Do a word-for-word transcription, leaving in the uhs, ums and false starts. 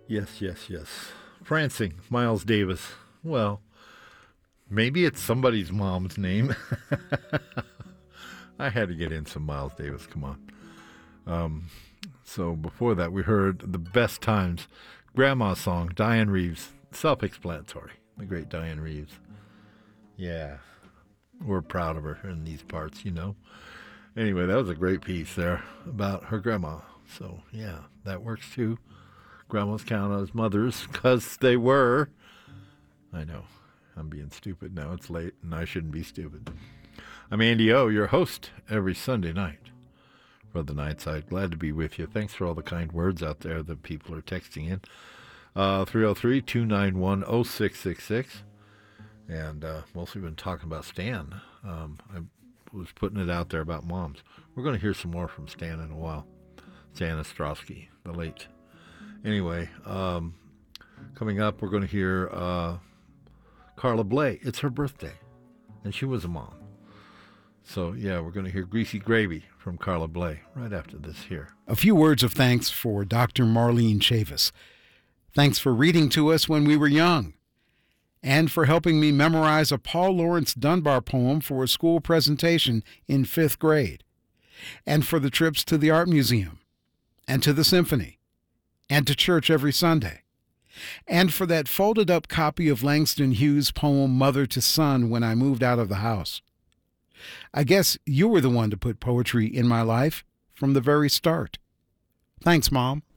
Yes, yes, yes. Prancing, Miles Davis. Well, maybe it's somebody's mom's name. I had to get in some Miles Davis. Come on. Um, so before that, we heard The Best Times, Grandma's song, Diane Reeves. Self-explanatory. The great Diane Reeves. Yeah. We're proud of her in these parts, you know. Anyway, that was a great piece there about her grandma. So, yeah, that works too. Grandmas count as mothers because they were. I know. I'm being stupid now. It's late and I shouldn't be stupid. I'm Andy O, your host every Sunday night for the Night Side. Glad to be with you. Thanks for all the kind words out there that people are texting in. Uh, three oh three, two nine one, oh six six six. And uh, mostly been talking about Stan. Um, I was putting it out there about moms. We're going to hear some more from Stan in a while. Stan Ostrowski, the late. Anyway, um, coming up, we're going to hear uh, Carla Bley. It's her birthday, and she was a mom. So, yeah, we're going to hear Greasy Gravy from Carla Bley right after this here. A few words of thanks for Doctor Marlene Chavis. Thanks for reading to us when we were young, and for helping me memorize a Paul Laurence Dunbar poem for a school presentation in fifth grade, and for the trips to the art museum, and to the symphony, and to church every Sunday, and for that folded-up copy of Langston Hughes' poem Mother to Son when I moved out of the house. I guess you were the one to put poetry in my life from the very start. Thanks, Mom.